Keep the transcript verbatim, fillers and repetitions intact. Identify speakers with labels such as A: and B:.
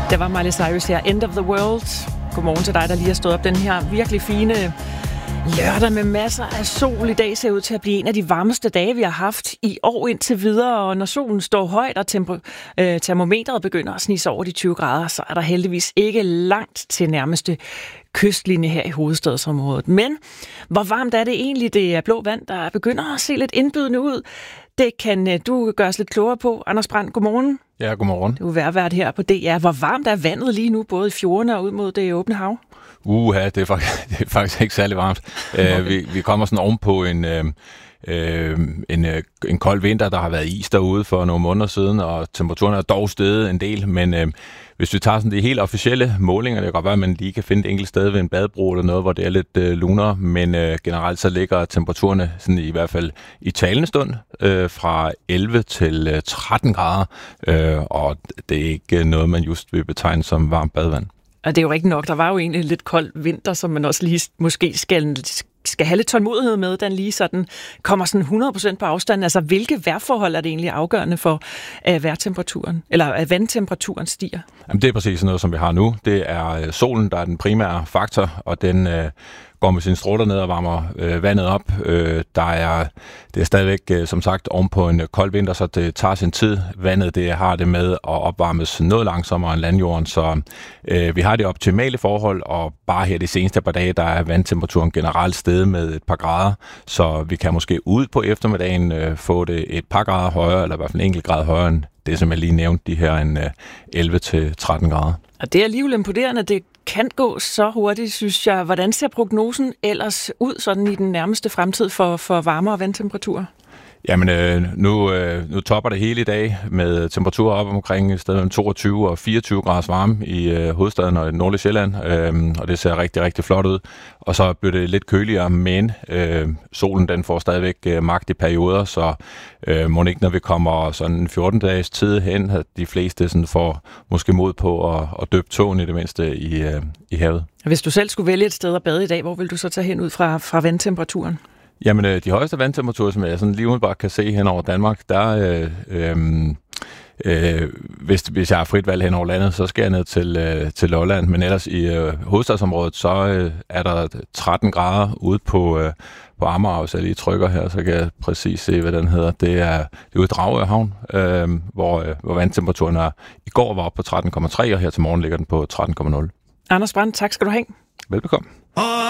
A: Der var Miley Cyrus her, End of the World. Godmorgen til dig, der lige har stået op den her virkelig fine lørdag med masser af sol. I dag ser ud til at blive en af de varmeste dage, vi har haft i år indtil videre. Og når solen står højt, og temper- øh, termometeret begynder at snige over de tyve grader, så er der heldigvis ikke langt til nærmeste kystlinje her i hovedstadsområdet. Men hvor varmt er det egentlig? Det er blå vand, der begynder at se lidt indbydende ud. Det kan du gøre os lidt klogere på. Anders Brandt, godmorgen.
B: Ja, godmorgen.
A: Du er værvært her på D R. Hvor varmt er vandet lige nu, både i fjordene og ud mod det åbne hav?
B: Uha, det er faktisk, det er faktisk ikke særlig varmt. Okay. Uh, vi, vi kommer sådan ovenpå en, uh, uh, en, uh, en kold vinter, der har været is derude for nogle måneder siden, og temperaturen er dog steget en del, men uh, hvis vi tager sådan de helt officielle målinger, det kan godt være, at man lige kan finde et enkelt sted ved en badebro eller noget, hvor det er lidt uh, lunere, men uh, generelt så ligger temperaturerne sådan i hvert fald i talende stund uh, fra elleve til uh, tretten grader, uh, og det er ikke noget, man just vil betegne som varmt badevand.
A: Og det er jo ikke nok. Der var jo egentlig lidt kold vinter, som man også lige måske skal, skal have lidt tålmodighed med, den lige sådan kommer sådan hundrede procent på afstand. Altså, hvilke vejrforhold er det egentlig afgørende for, at vejrtemperaturen, eller at vandtemperaturen stiger?
B: Jamen, det er præcis noget, som vi har nu. Det er solen, der er den primære faktor, og den øh, går med sine stråler ned og varmer øh, vandet op. Øh, der er, det er stadigvæk, øh, som sagt, ovenpå en kold vinter, så det tager sin tid. Vandet, det har det med at opvarmes noget langsommere end landjorden, så øh, vi har det optimale forhold, og bare her de seneste par dage, der er vandtemperaturen generelt steget med et par grader, så vi kan måske ud på eftermiddagen øh, få det et par grader højere, eller i hvert fald en enkelt grad højere end det, som jeg lige nævnte, de her en, øh, elleve til tretten grader.
A: Og det er alligevel imponerende, det kan gå så hurtigt, synes jeg. Hvordan ser prognosen ellers ud sådan i den nærmeste fremtid for, for varmere vandtemperaturer?
B: Jamen, øh, nu, øh, nu topper det hele i dag med temperaturer op omkring et sted mellem toogtyve og fireogtyve graders varme i øh, hovedstaden og i nordlige Sjælland, øh, og det ser rigtig, rigtig flot ud. Og så bliver det lidt køligere, men øh, solen den får stadigvæk øh, magt i perioder, så øh, må ikke, når vi kommer sådan fjorten dages tid hen, at de fleste sådan får måske mod på at, at døbe tåen i det mindste i, øh, i havet.
A: Hvis du selv skulle vælge et sted at bade i dag, hvor vil du så tage hen ud fra, fra vandtemperaturen?
B: Jamen, de højeste vandtemperaturer, som jeg sådan lige umiddelbart kan se hen over Danmark, der øh, øh, øh, hvis, hvis jeg har frit valg hen over landet, så skal jeg ned til, øh, til Lolland. Men ellers i øh, hovedstadsområdet, så øh, er der tretten grader ude på, øh, på Amager, hvis jeg lige trykker her, så kan jeg præcis se, hvad den hedder. Det er, det er ude i Dragør Havn, øh, hvor, øh, hvor vandtemperaturen er, i går var oppe på tretten komma tre, og her til morgen ligger den på tretten komma nul.
A: Anders Brandt, tak skal du have.
B: Velbekomme.